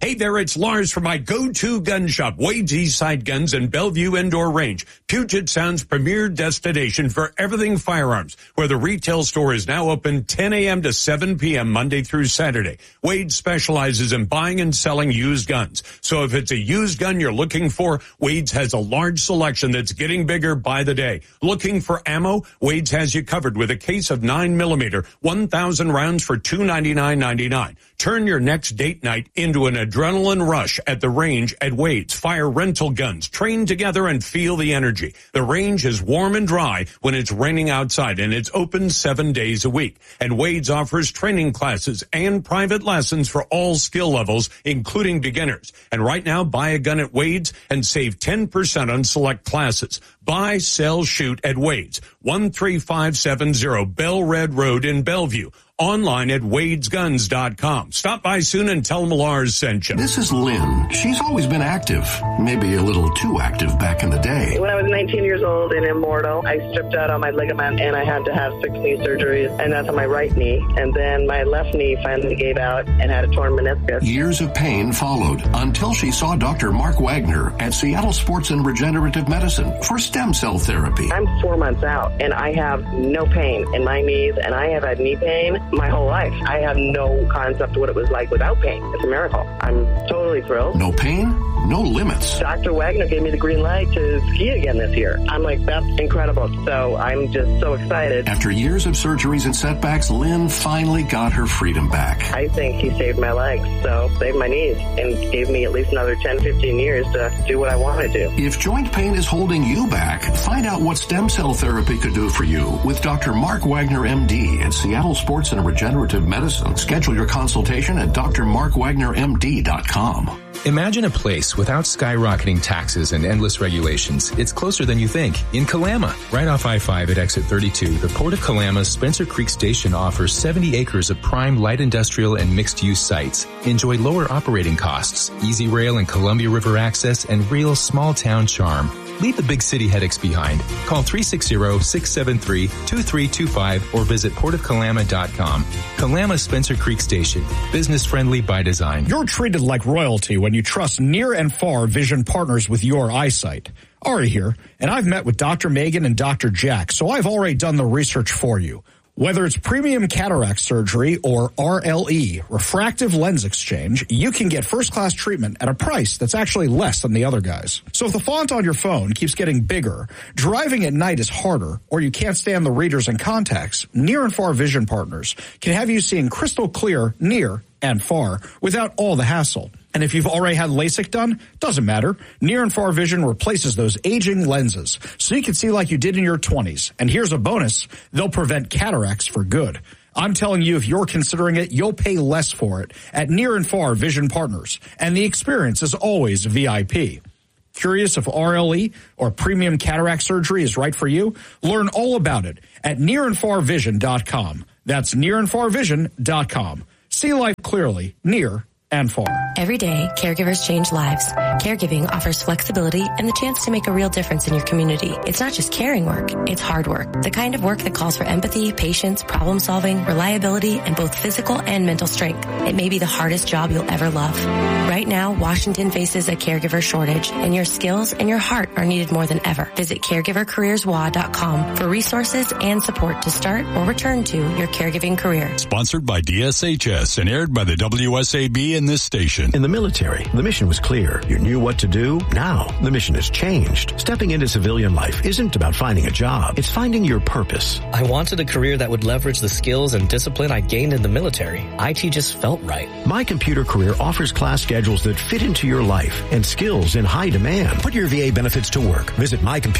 Hey there, it's Lars from my go-to gun shop, Wade's Eastside Guns in Bellevue Indoor Range, Puget Sound's premier destination for everything firearms, where the retail store is now open 10 a.m. to 7 p.m. Monday through Saturday. Wade specializes in buying and selling used guns. So if it's a used gun you're looking for, Wade's has a large selection that's getting bigger by the day. Looking for ammo? Wade's has you covered with a case of 9mm, 1,000 rounds for $299.99. Turn your next date night into an adrenaline rush at the range at Wade's. Fire rental guns. Train together and feel the energy. The range is warm and dry when it's raining outside, and it's open 7 days a week. And Wade's offers training classes and private lessons for all skill levels, including beginners. And right now, buy a gun at Wade's and save 10% on select classes. Buy, sell, shoot at Wade's. 13570 Bell Red Road in Bellevue. Online at wadesguns.com. Stop by soon and tell them Lars sent you. This is Lynn. She's always been active, maybe a little too active back in the day. When I was 19 years old and immortal, I stripped out all my ligament and I had to have 6 knee surgeries, and that's on my right knee. And then my left knee finally gave out and had a torn meniscus. Years of pain followed until she saw Dr. Mark Wagner at Seattle Sports and Regenerative Medicine for stem cell therapy. I'm 4 months out and I have no pain in my knees, and I have had knee pain my whole life. I have no concept of what it was like without pain. It's a miracle. I'm totally thrilled. No pain, no limits. Dr. Wagner gave me the green light to ski again this year. I'm like, that's incredible. So I'm just so excited. After years of surgeries and setbacks, Lynn finally got her freedom back. I think he saved my legs, so saved my knees, and gave me at least another 10, 15 years to do what I want to do. If joint pain is holding you back, find out what stem cell therapy could do for you with Dr. Mark Wagner, MD, at Seattle Sports and Regenerative Medicine. Schedule your consultation at drmarkwagnermd.com. Imagine a place without skyrocketing taxes and endless regulations. It's closer than you think. In Kalama, right off I-5 at exit 32, the Port of Kalama's Spencer Creek Station offers 70 acres of prime light industrial and mixed-use sites. Enjoy lower operating costs, easy rail and Columbia River access, and real small-town charm. Leave the big city headaches behind. Call 360-673-2325 or visit portofkalama.com. Kalama Spencer Creek Station. Business friendly by design. You're treated like royalty when you trust near and far vision partners with your eyesight. Ari here, and I've met with Dr. Megan and Dr. Jack, so I've already done the research for you. Whether it's premium cataract surgery or RLE, refractive lens exchange, you can get first-class treatment at a price that's actually less than the other guys. So if the font on your phone keeps getting bigger, driving at night is harder, or you can't stand the readers and contacts, Near and Far Vision Partners can have you seeing crystal clear near and far without all the hassle. And if you've already had LASIK done, doesn't matter. Near and Far Vision replaces those aging lenses so you can see like you did in your 20s. And here's a bonus. They'll prevent cataracts for good. I'm telling you, if you're considering it, you'll pay less for it at Near and Far Vision Partners. And the experience is always VIP. Curious if RLE or premium cataract surgery is right for you? Learn all about it at nearandfarvision.com. That's nearandfarvision.com. See life clearly, near and far. Every day, caregivers change lives. Caregiving offers flexibility and the chance to make a real difference in your community. It's not just caring work, it's hard work. The kind of work that calls for empathy, patience, problem solving, reliability, and both physical and mental strength. It may be the hardest job you'll ever love. Right now, Washington faces a caregiver shortage, and your skills and your heart are needed more than ever. Visit caregivercareerswa.com for resources and support to start or return to your caregiving career. Sponsored by DSHS and aired by the WSAB in this station. In the military, the mission was clear. You knew what to do. Now, the mission has changed. Stepping into civilian life isn't about finding a job. It's finding your purpose. I wanted a career that would leverage the skills and discipline I gained in the military. IT just felt right. My Computer Career offers class schedules that fit into your life and skills in high demand. Put your VA benefits to work. Visit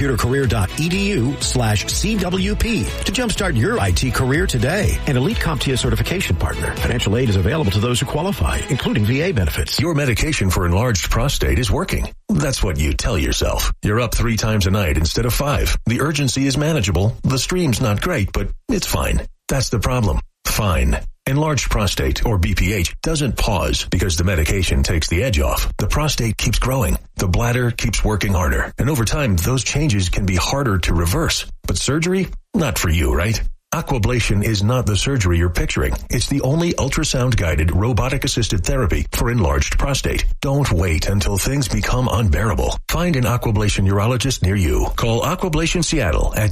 mycomputercareer.edu/CWP to jumpstart your IT career today. An elite CompTIA certification partner. Financial aid is available to those who qualify, including VA benefits. Your medication for enlarged prostate is working. That's what you tell yourself. You're up 3 times a night instead of 5. The urgency is manageable. The stream's not great, but it's fine. That's the problem. Fine. Enlarged prostate, or BPH, doesn't pause because the medication takes the edge off. The prostate keeps growing. The bladder keeps working harder. And over time, those changes can be harder to reverse. But surgery? Not for you, right? Aquablation is not the surgery you're picturing. It's the only ultrasound-guided, robotic-assisted therapy for enlarged prostate. Don't wait until things become unbearable. Find an Aquablation urologist near you. Call Aquablation Seattle at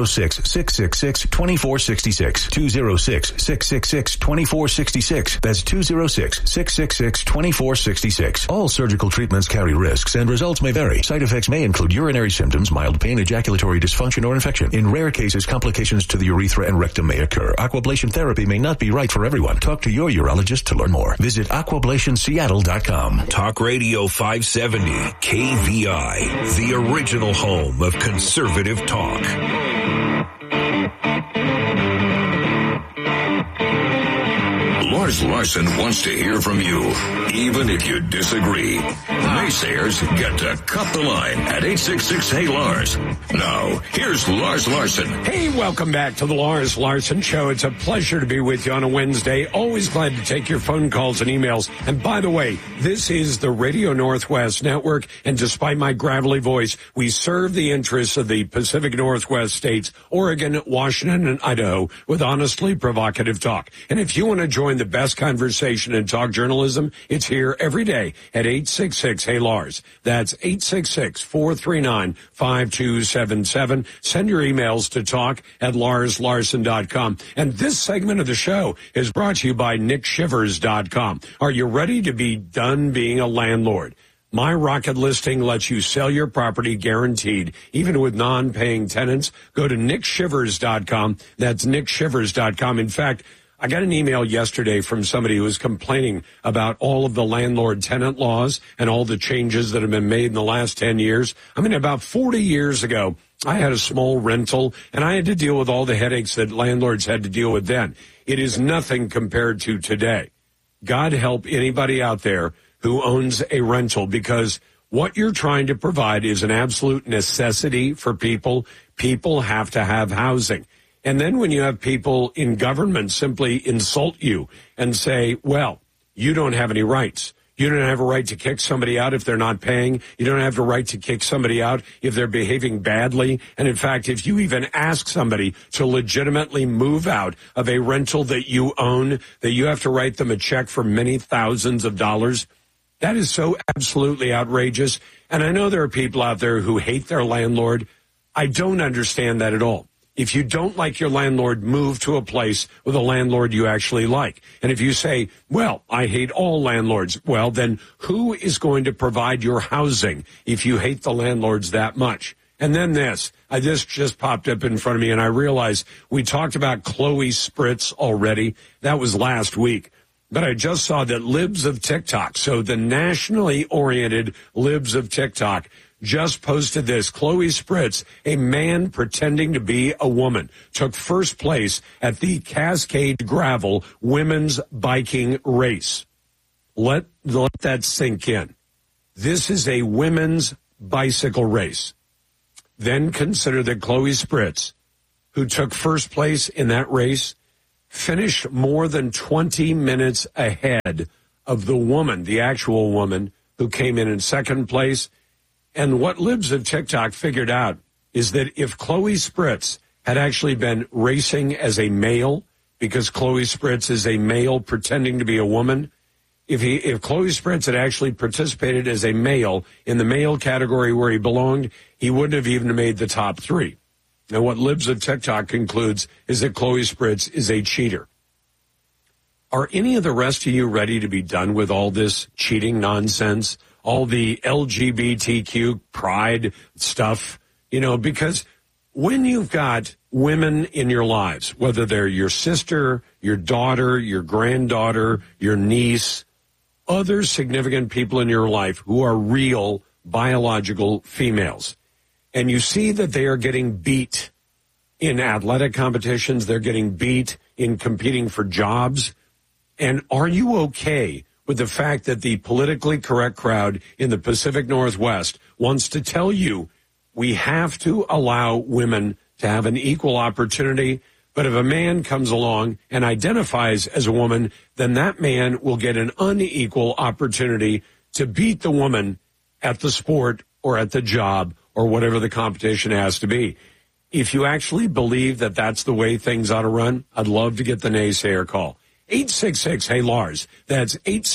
206-666-2466. 206-666-2466. That's 206-666-2466. All surgical treatments carry risks and results may vary. Side effects may include urinary symptoms, mild pain, ejaculatory dysfunction, or infection. In rare cases, complications to the urethra and rectum may occur. Aquablation therapy may not be right for everyone. Talk to your urologist to learn more. Visit aquablationseattle.com. Talk Radio 570, KVI, the original home of conservative talk. Lars Larson wants to hear from you, even if you disagree. Naysayers get to cut the line at 866-HEY-LARS. Now, here's Lars Larson. Hey, welcome back to the Lars Larson Show. It's a pleasure to be with you on a Wednesday. Always glad to take your phone calls and emails. And by the way, this is the Radio Northwest Network, and despite my gravelly voice, we serve the interests of the Pacific Northwest states, Oregon, Washington, and Idaho with honestly provocative talk. And if you want to join the best conversation in talk journalism, it's here every day at 866-HEY-LARS. That's 866-439-5277. Send your emails to talk@LarsLarson.com. And this segment of the show is brought to you by NickShivers.com. Are you ready to be done being a landlord? My Rocket listing lets you sell your property guaranteed, even with non-paying tenants. Go to NickShivers.com. That's NickShivers.com. In fact, I got an email yesterday from somebody who was complaining about all of the landlord-tenant laws and all the changes that have been made in the last 10 years. I mean, about 40 years ago, I had a small rental, and I had to deal with all the headaches that landlords had to deal with then. It is nothing compared to today. God help anybody out there who owns a rental, because what you're trying to provide is an absolute necessity for people. People have to have housing. And then when you have people in government simply insult you and say, well, you don't have any rights. You don't have a right to kick somebody out if they're not paying. You don't have the right to kick somebody out if they're behaving badly. And in fact, if you even ask somebody to legitimately move out of a rental that you own, that you have to write them a check for many thousands of dollars, that is so absolutely outrageous. And I know there are people out there who hate their landlord. I don't understand that at all. If you don't like your landlord, move to a place with a landlord you actually like. And if you say, well, I hate all landlords, well, then who is going to provide your housing if you hate the landlords that much? And then this just popped up in front of me, and I realized we talked about Chloe Spritz already. That was last week. But I just saw that Libs of TikTok, so the nationally oriented Libs of TikTok, just posted this. Chloe Spritz, a man pretending to be a woman, took first place at the Cascade Gravel women's biking race. Let that sink in. This is a women's bicycle race. Then consider that Chloe Spritz, who took first place in that race, finished more than 20 minutes ahead of the woman, the actual woman, who came in second place. And what Libs of TikTok figured out is that if Chloe Spritz had actually been racing as a male, because Chloe Spritz is a male pretending to be a woman, if Chloe Spritz had actually participated as a male in the male category where he belonged, he wouldn't have even made the top three. Now, what Libs of TikTok concludes is that Chloe Spritz is a cheater. Are any of the rest of you ready to be done with all this cheating nonsense? All the LGBTQ pride stuff, because when you've got women in your lives, whether they're your sister, your daughter, your granddaughter, your niece, other significant people in your life who are real biological females, and you see that they are getting beat in athletic competitions, they're getting beat in competing for jobs, and are you okay with the fact that the politically correct crowd in the Pacific Northwest wants to tell you we have to allow women to have an equal opportunity, but if a man comes along and identifies as a woman, then that man will get an unequal opportunity to beat the woman at the sport or at the job or whatever the competition has to be. if you actually believe that that's the way things ought to run, I'd love to get the naysayer call. 866-HEY-LARS. That's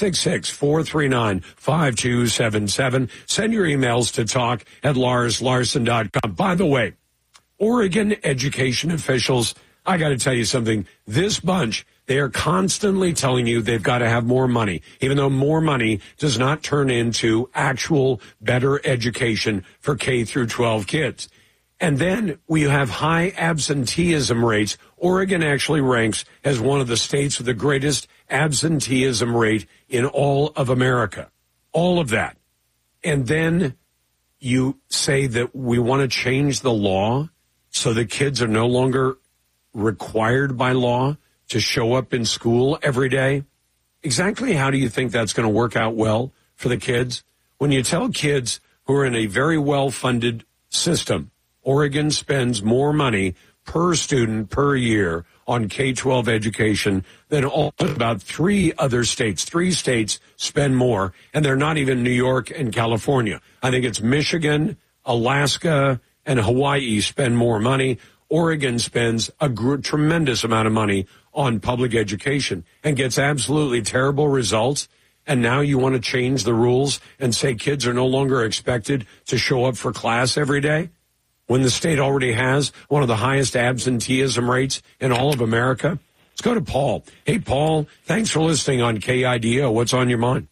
866-439-5277. Send your emails to talk@LarsLarson.com. By the way, Oregon education officials, I got to tell you something. This bunch, they are constantly telling you they've got to have more money, even though more money does not turn into actual better education for K through 12 kids. And then we have high absenteeism rates. Oregon actually ranks as one of the states with the greatest absenteeism rate in all of America. All of that. And then you say that we want to change the law so the kids are no longer required by law to show up in school every day. Exactly how do you think that's going to work out well for the kids? When you tell kids who are in a very well-funded system, Oregon spends more money per student per year on K-12 education than about three other states. 3 states spend more, and they're not even New York and California. I think it's Michigan, Alaska, and Hawaii spend more money. Oregon spends a tremendous amount of money on public education and gets absolutely terrible results. And now you want to change the rules and say kids are no longer expected to show up for class every day? When the state already has one of the highest absenteeism rates in all of America? Let's go to Paul. Hey, Paul, thanks for listening on KIDO. What's on your mind?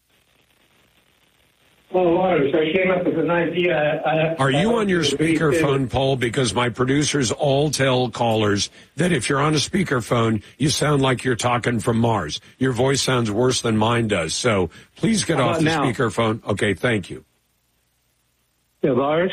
Well, Lars, I came up with an idea. Are you on your speakerphone, Paul? Because my producers all tell callers that if you're on a speakerphone, you sound like you're talking from Mars. Your voice sounds worse than mine does. So please get off the speakerphone. Okay, thank you. Yeah, Lars?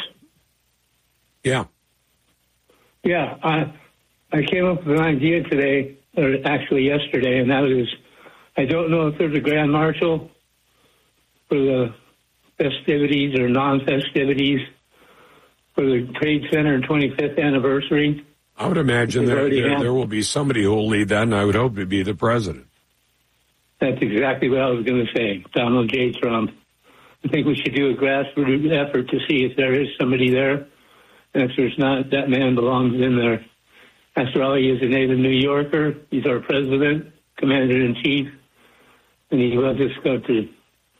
Yeah. Yeah, I came up with an idea today, or actually yesterday, and that is, I don't know if there's a grand marshal for the festivities or non-festivities for the Trade Center 25th anniversary. I would imagine there will be somebody who will lead that, and I would hope to be the president. That's exactly what I was going to say, Donald J. Trump. I think we should do a grassroots effort to see if there is somebody there. And if there's not, that man belongs in there. After all, he is a native New Yorker. He's our president, commander-in-chief, and he loves this country.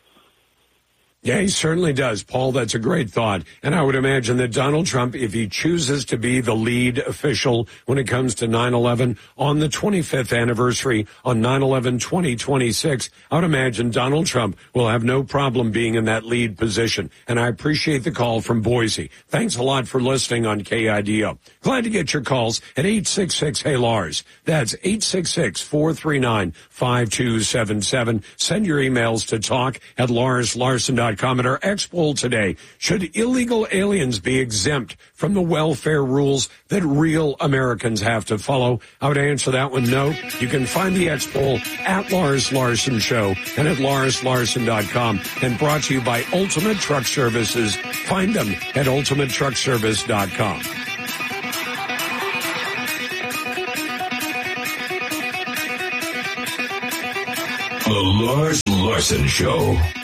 Yeah, he certainly does, Paul. That's a great thought. And I would imagine that Donald Trump, if he chooses to be the lead official when it comes to 9/11 on the 25th anniversary on 9/11/2026, I would imagine Donald Trump will have no problem being in that lead position. And I appreciate the call from Boise. Thanks a lot for listening on KIDO. Glad to get your calls at 866-HEY-LARS. That's 866-439-5277. Send your emails to talk@LarsLarson.com. At our X poll today, should illegal aliens be exempt from the welfare rules that real Americans have to follow? I would answer that one no. You can find the X poll at Lars Larson Show and at LarsLarson.com, and brought to you by Ultimate Truck Services. Find them at UltimateTruckService.com. The Lars Larson Show.